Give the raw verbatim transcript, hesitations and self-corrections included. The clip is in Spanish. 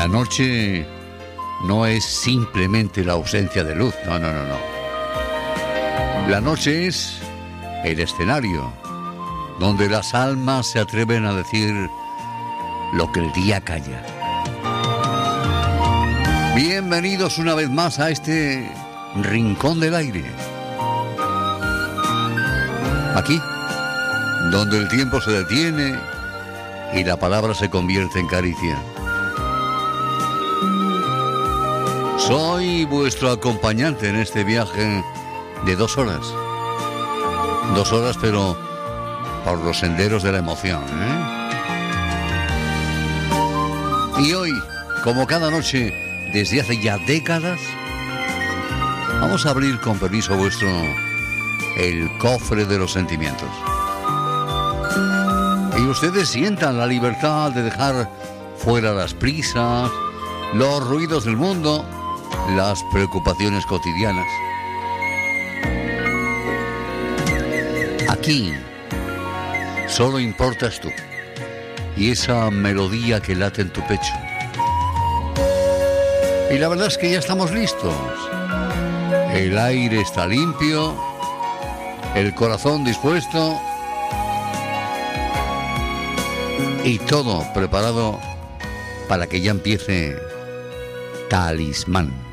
La noche no es simplemente la ausencia de luz, no, no, no, no. La noche es el escenario donde las almas se atreven a decir lo que el día calla. Bienvenidos una vez más a este rincón del aire. Aquí, donde el tiempo se detiene y la palabra se convierte en caricia. Soy vuestro acompañante en este viaje de dos horas. Dos horas, pero por los senderos de la emoción, ¿eh? Y hoy, como cada noche, desde hace ya décadas, vamos a abrir, con permiso vuestro, el cofre de los sentimientos. Y ustedes sientan la libertad de dejar fuera las prisas, los ruidos del mundo, las preocupaciones cotidianas. Aquí solo importas tú y esa melodía que late en tu pecho. Y la verdad es que ya estamos listos. El aire está limpio, el corazón dispuesto y todo preparado para que ya empiece Talismán.